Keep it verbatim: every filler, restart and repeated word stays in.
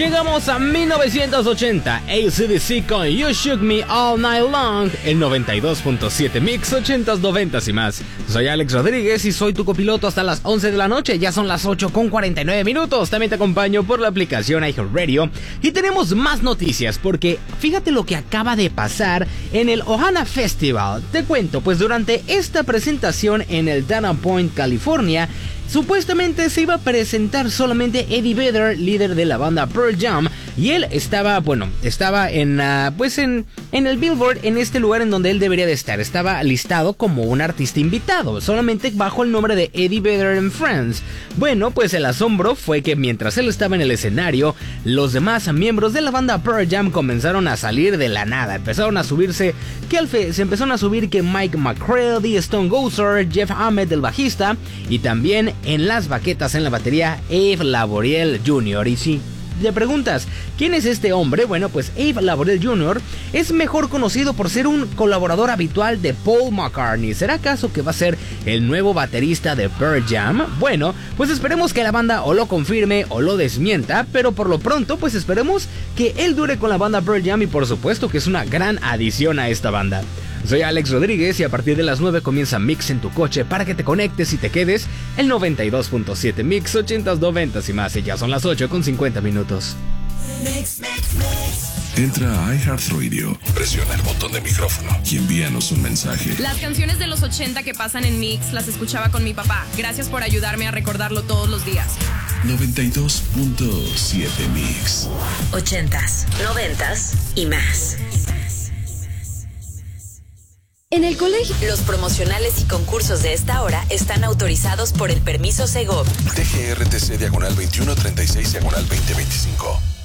Llegamos a mil novecientos ochenta, A C D C con You Shook Me All Night Long, el noventa y dos punto siete Mix ochentas, noventas y más. Soy Alex Rodríguez y soy tu copiloto hasta las once de la noche, ya son las ocho con cuarenta y nueve minutos. También te acompaño por la aplicación iHeartRadio y tenemos más noticias porque fíjate lo que acaba de pasar en el Ohana Festival. Te cuento, pues durante esta presentación en el Dana Point, California, supuestamente se iba a presentar solamente Eddie Vedder, líder de la banda Pearl Jam, y él estaba, bueno, estaba en, uh, pues en, en el Billboard, en este lugar en donde él debería de estar. Estaba listado como un artista invitado, solamente bajo el nombre de Eddie Vedder and Friends. Bueno, pues el asombro fue que mientras él estaba en el escenario, los demás miembros de la banda Pearl Jam comenzaron a salir de la nada. Empezaron a subirse, que al fe, se empezaron a subir que Mike McCready, Stone Gozer, Jeff Ahmed, el bajista, y también en las baquetas en la batería Abe Laboriel junior Y si te preguntas, ¿quién es este hombre? Bueno, pues Abe Laboriel junior es mejor conocido por ser un colaborador habitual de Paul McCartney. ¿Será acaso que va a ser el nuevo baterista de Pearl Jam? Bueno, pues esperemos que la banda o lo confirme o lo desmienta, pero por lo pronto pues esperemos que él dure con la banda Pearl Jam y por supuesto que es una gran adición a esta banda. Soy Alex Rodríguez y a partir de las nueve comienza Mix en tu coche para que te conectes y te quedes el noventa y dos punto siete Mix ochentas, noventas y más. Y ya son las ocho con cincuenta minutos. Mix, mix, mix. Entra a iHeartRadio, presiona el botón de micrófono y envíanos un mensaje. Las canciones de los ochenta que pasan en Mix las escuchaba con mi papá. Gracias por ayudarme a recordarlo todos los días. noventa y dos punto siete Mix. Ochentas, noventas y más. En el colegio, los promocionales y concursos de esta hora están autorizados por el permiso Segov. T G R T C diagonal veintiuno treinta y seis diagonal veinte veinticinco.